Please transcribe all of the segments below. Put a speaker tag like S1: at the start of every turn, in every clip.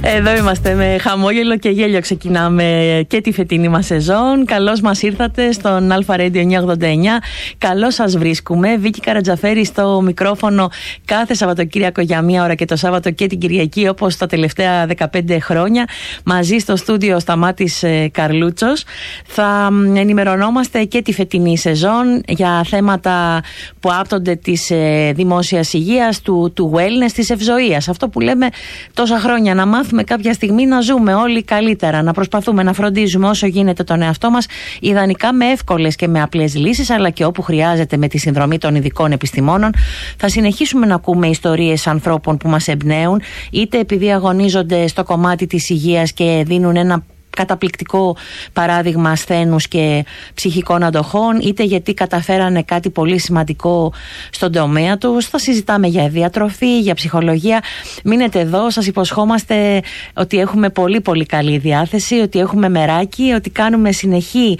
S1: Εδώ είμαστε με χαμόγελο και γέλιο. Ξεκινάμε και τη φετινή μας σεζόν. Καλώς μας ήρθατε στον Αλφα Radio 989. Καλώς σας βρίσκουμε. Βίκη Καρατζαφέρη στο μικρόφωνο κάθε Σαββατοκύριακο για μία ώρα και το Σάββατο και την Κυριακή, όπως τα τελευταία 15 χρόνια. Μαζί στο στούντιο Σταμάτης Καρλούτσος. Θα ενημερωνόμαστε και τη φετινή σεζόν για θέματα που άπτονται της δημόσιας υγείας, του wellness, της ευζοίας. Αυτό που λέμε τόσα χρόνια, να μάθουμε κάποια στιγμή να ζούμε όλοι καλύτερα, να προσπαθούμε να φροντίζουμε όσο γίνεται τον εαυτό μας, ιδανικά με εύκολες και με απλές λύσεις, αλλά και όπου χρειάζεται με τη συνδρομή των ειδικών επιστημόνων. Θα συνεχίσουμε να ακούμε ιστορίες ανθρώπων που μας εμπνέουν, είτε επειδή αγωνίζονται στο κομμάτι της υγείας και δίνουν ένα καταπληκτικό παράδειγμα ασθένους και ψυχικών αντοχών, είτε γιατί καταφέρανε κάτι πολύ σημαντικό στον τομέα τους. Θα συζητάμε για διατροφή, για ψυχολογία. Μείνετε εδώ, σας υποσχόμαστε ότι έχουμε πολύ πολύ καλή διάθεση, ότι έχουμε μεράκι, ότι κάνουμε συνεχή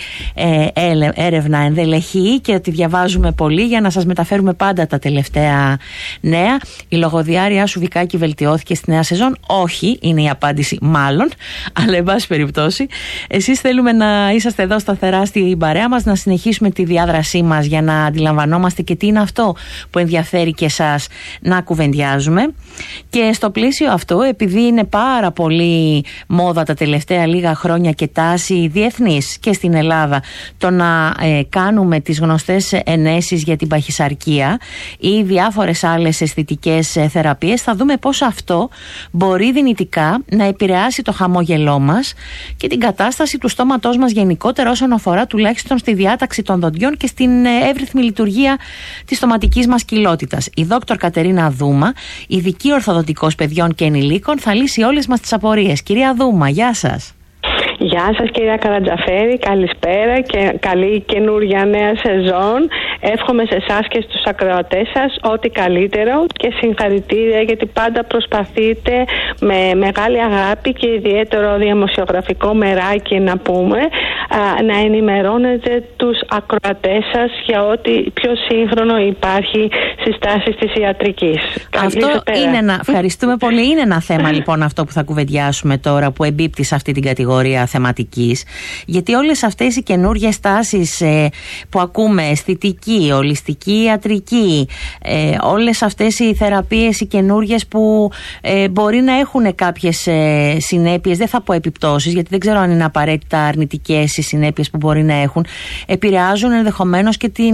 S1: έρευνα ενδελεχή και ότι διαβάζουμε πολύ για να σας μεταφέρουμε πάντα τα τελευταία νέα. Η λογοδιάρειά σου, Βικάκη, βελτιώθηκε στη νέα σεζόν? Όχι, είναι η απάντηση μάλλον, αλλά εν πάση περιπτώσει εσείς θέλουμε να είσαστε εδώ σταθερά στην παρέα μας, να συνεχίσουμε τη διάδρασή μας για να αντιλαμβανόμαστε και τι είναι αυτό που ενδιαφέρει και εσάς να κουβεντιάζουμε. Και στο πλαίσιο αυτό, επειδή είναι πάρα πολύ μόδα τα τελευταία λίγα χρόνια και τάση διεθνής και στην Ελλάδα το να κάνουμε τις γνωστές ενέσεις για την παχυσαρκία ή διάφορες άλλες αισθητικές θεραπείες, θα δούμε πώς αυτό μπορεί δυνητικά να επηρεάσει το χαμόγελό μας και την κατάσταση του στόματός μας γενικότερα, όσον αφορά τουλάχιστον στη διάταξη των δοντιών και στην εύρυθμη λειτουργία της στοματικής μας κοιλότητας. Η δόκτωρ Κατερίνα Δούμα, ειδική ορθοδοντικός παιδιών και ενηλίκων, θα λύσει όλες μας τις απορίες. Κυρία Δούμα, γεια σας.
S2: Γεια σας κυρία Καρατζαφέρη, καλησπέρα και καλή καινούργια νέα σεζόν. Εύχομαι σε εσάς και στους ακροατές σας ό,τι καλύτερο και συγχαρητήρια, γιατί πάντα προσπαθείτε με μεγάλη αγάπη και ιδιαίτερο δημοσιογραφικό μεράκι να πούμε, να ενημερώνετε τους ακροατές σας για ό,τι πιο σύγχρονο υπάρχει στις τάσεις της ιατρικής.
S1: Αυτό είναι ευχαριστούμε πολύ. Είναι ένα θέμα λοιπόν αυτό που θα κουβεντιάσουμε τώρα, που εμπίπτει σε αυτή την κατηγορία θεματικής, γιατί όλες αυτές οι καινούργιες τάσεις που ακούμε, αισθητική, ολιστική ιατρική, όλες αυτές οι θεραπείες οι καινούργιες που μπορεί να έχουν κάποιες συνέπειες, δεν θα πω επιπτώσεις, γιατί δεν ξέρω αν είναι απαραίτητα αρνητικές οι συνέπειες που μπορεί να έχουν, επηρεάζουν ενδεχομένως και την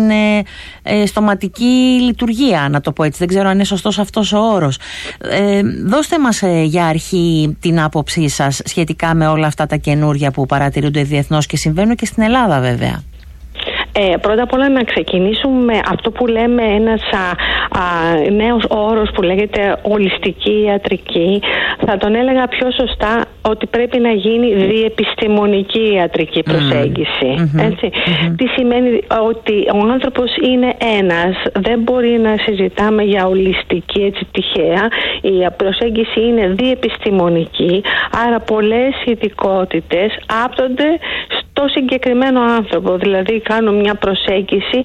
S1: στοματική λειτουργία, να το πω έτσι. Δεν ξέρω αν είναι σωστός αυτός ο όρος. Δώστε μας για αρχή την άποψή σας σχετικά με όλα αυτά τα καινούργια που παρατηρούνται διεθνώς και συμβαίνουν και στην Ελλάδα βέβαια.
S2: Πρώτα απ' όλα να ξεκινήσουμε με αυτό που λέμε ένας νέος όρος που λέγεται ολιστική ιατρική. Θα τον έλεγα πιο σωστά ότι πρέπει να γίνει διεπιστημονική ιατρική προσέγγιση. Έτσι. Τι σημαίνει? Ότι ο άνθρωπος είναι ένας, δεν μπορεί να συζητάμε για ολιστική έτσι τυχαία. Η προσέγγιση είναι διεπιστημονική, άρα πολλές ειδικότητες άπτονται στο συγκεκριμένο άνθρωπο. Δηλαδή κάνω μια προσέγγιση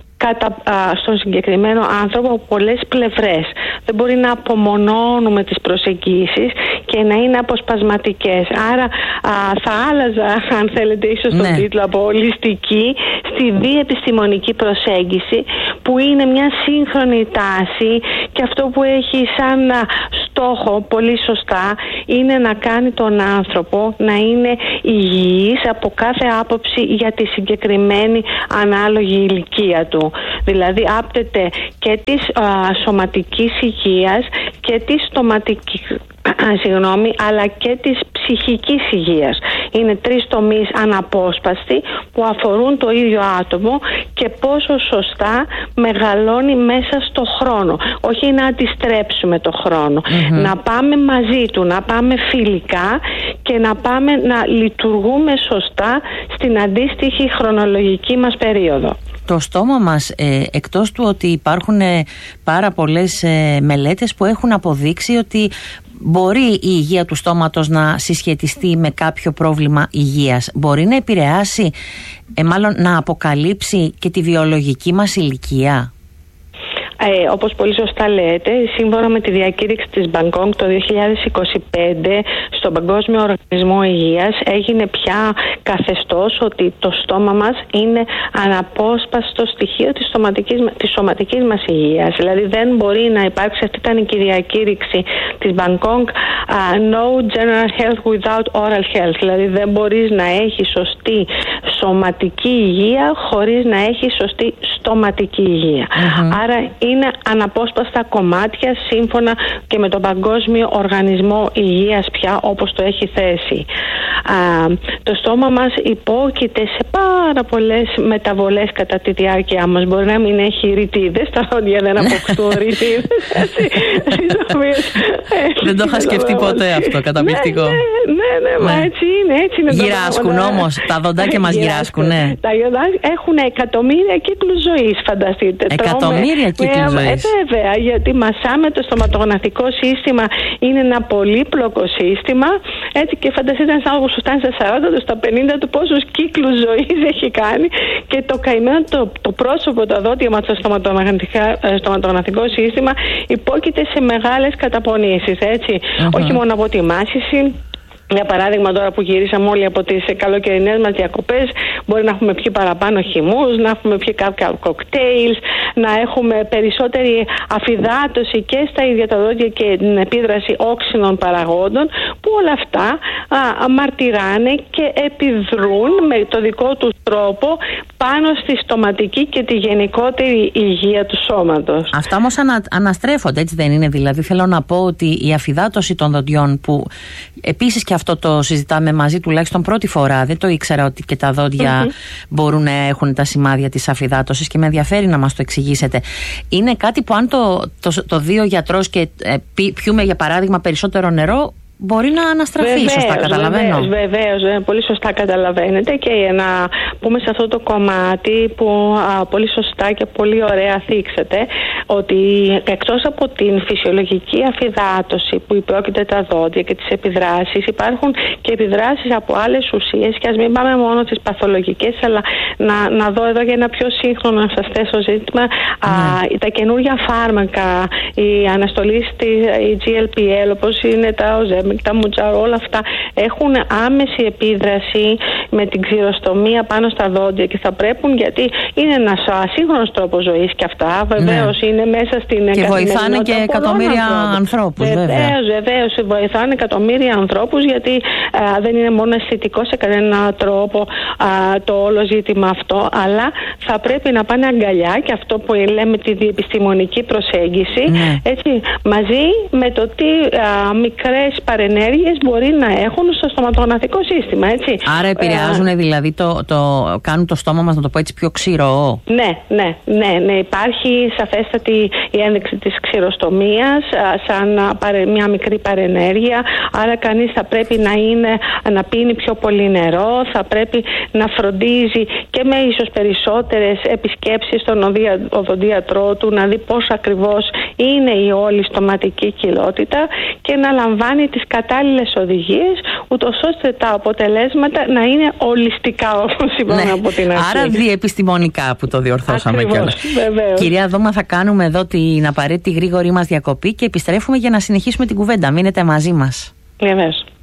S2: στον συγκεκριμένο άνθρωπο από πολλές πλευρές. Δεν μπορεί να απομονώνουμε τις προσεγγίσεις και να είναι αποσπασματικές. Άρα θα άλλαζα, αν θέλετε, ίσως τον τίτλο από ολιστική στη διεπιστημονική προσέγγιση, που είναι μια σύγχρονη τάση και αυτό που έχει σαν στόχο, πολύ σωστά, είναι να κάνει τον άνθρωπο να είναι υγιής από κάθε άποψη για τη συγκεκριμένη ανάλογη ηλικία του. Δηλαδή άπτεται και της σωματικής υγείας και της αλλά και της ψυχικής υγείας. Είναι τρεις τομείς αναπόσπαστοι που αφορούν το ίδιο άτομο και πόσο σωστά μεγαλώνει μέσα στο χρόνο. Όχι να αντιστρέψουμε το χρόνο. Να πάμε μαζί του, να πάμε φιλικά και να πάμε να λειτουργούμε σωστά στην αντίστοιχη χρονολογική μας περίοδο.
S1: Το στόμα μας, εκτός του ότι υπάρχουν πάρα πολλές μελέτες που έχουν αποδείξει ότι μπορεί η υγεία του στόματος να συσχετιστεί με κάποιο πρόβλημα υγείας, μπορεί να επηρεάσει, μάλλον να αποκαλύψει και τη βιολογική μας ηλικία.
S2: όπως πολύ σωστά λέτε, σύμφωνα με τη διακήρυξη της Μπαγκόγκ το 2025 στον Παγκόσμιο Οργανισμό Υγείας έγινε πια καθεστώς ότι το στόμα μας είναι αναπόσπαστο στοιχείο της σωματικής μας υγείας. Δηλαδή δεν μπορεί να υπάρξει, αυτή ήταν η διακήρυξη της Μπαγκόγκ, no general health without oral health. Δηλαδή δεν μπορείς να έχεις σωστή σωματική υγεία χωρίς να έχεις σωστή στοματική υγεία. Άρα είναι αναπόσπαστα κομμάτια σύμφωνα και με τον Παγκόσμιο Οργανισμό Υγείας πια, όπως το έχει θέσει. Το στόμα μας υπόκειται σε πάρα πολλές μεταβολές κατά τη διάρκεια μας. Μπορεί να μην έχει ρητίδες, τα δόντια δεν αποκτούν ρητίδες.
S1: Δεν το είχα σκεφτεί ποτέ αυτό, καταπληκτικό.
S2: Ναι, μα έτσι είναι.
S1: Γυράσκουν όμως, τα δοντάκια μας γυράσκουν, ναι.
S2: Τα δοντάκια έχουν εκατομμύρια κύκλους ζωής, φανταστείτε.
S1: Εκατομμύρια κύκλους ζωής.
S2: Βέβαια, γιατί μασάμε το στοματογναθικό σύστημα, είναι ένα πολύπλοκο σύστημα. Έτσι, και φανταστείτε ένας άνθρωπος που φτάνει στα 40, στα 50 του πόσους κύκλους ζωής έχει κάνει, και το καημένο το πρόσωπο, τα δόντια μας στο στοματογναθικό σύστημα υπόκειται σε μεγάλες καταπονήσεις, έτσι. Όχι μόνο από τη μάσηση. Για παράδειγμα, τώρα που γυρίσαμε όλοι από τις καλοκαιρινές μας διακοπές, μπορεί να έχουμε πιει παραπάνω χυμούς, να έχουμε πιει κάποια κοκτέιλς, να έχουμε περισσότερη αφυδάτωση και στα ίδια τα δόντια και την επίδραση όξινων παραγόντων, που όλα αυτά μαρτυράνε και επιδρούν με το δικό τους τρόπο πάνω στη στοματική και τη γενικότερη υγεία του σώματος.
S1: Αυτά όμως αναστρέφονται, έτσι δεν είναι? Δηλαδή θέλω να πω ότι η αφυδάτωση των δοντιών, που επίσης και αυτό το συζητάμε μαζί, τουλάχιστον πρώτη φορά, δεν το ήξερα ότι και τα δόντια μπορούν να έχουν τα σημάδια της αφυδάτωσης, και με ενδιαφέρει να μας το εξηγήσετε. Είναι κάτι που αν το δει ο γιατρός και πιούμε για παράδειγμα περισσότερο νερό, μπορεί να αναστραφεί, σωστά καταλαβαίνω?
S2: Βεβαίως, πολύ σωστά καταλαβαίνετε. Και να πούμε σε αυτό το κομμάτι που πολύ σωστά και πολύ ωραία θίξετε, ότι εκτός από την φυσιολογική αφυδάτωση που υπόκειται τα δόντια και τις επιδράσεις, υπάρχουν και επιδράσεις από άλλες ουσίες, και ας μην πάμε μόνο τις παθολογικές, αλλά να δω εδώ για ένα πιο σύγχρονο, να σας θέσω ζήτημα, τα καινούργια φάρμακα, η αναστολή η GLP-1, όπως είναι τα OZEMIC, τα Mounjaro, όλα αυτά έχουν άμεση επίδραση με την ξυροστομία πάνω στα δόντια, και θα πρέπει, γιατί είναι ένας σύγχρονος τρόπος ζωής και αυτά, βεβαίως είναι μέσα στην
S1: και βοηθάνε και εκατομμύρια ανθρώπους.
S2: Βεβαίως βοηθάνε εκατομμύρια ανθρώπους, γιατί δεν είναι μόνο αισθητικό σε κανένα τρόπο το όλο ζήτημα αυτό, αλλά θα πρέπει να πάνε αγκαλιά, και αυτό που λέμε τη διεπιστημονική προσέγγιση, έτσι, μαζί με το τι μικρές παρενέργειες μπορεί να έχουν στο στοματογναθικό σύστημα, έτσι.
S1: Άρα επηρεάζουν, δηλαδή κάνουν το στόμα μας, να το πω έτσι, πιο ξηρό?
S2: Ναι, υπάρχει σαφέστατη η ένδειξη της ξηροστομίας σαν μια μικρή παρενέργεια. Άρα κανείς θα πρέπει να πίνει πιο πολύ νερό, θα πρέπει να φροντίζει και με ίσως περισσότερες επισκέψεις στον οδοντίατρό του, να δει πώς ακριβώς είναι η όλη στοματική κοιλότητα, και να λαμβάνει τις κατάλληλες οδηγίες, ούτως ώστε τα αποτελέσματα να είναι ολιστικά, όπως είπαμε από την αρχή.
S1: Άρα διεπιστημονικά, που το διορθώσαμε κιόλας. Κυρία Δώμα, θα κάνουμε εδώ την απαραίτητη γρήγορη μας διακοπή και επιστρέφουμε για να συνεχίσουμε την κουβέντα. Μείνετε μαζί μας.
S2: Βεβαίως.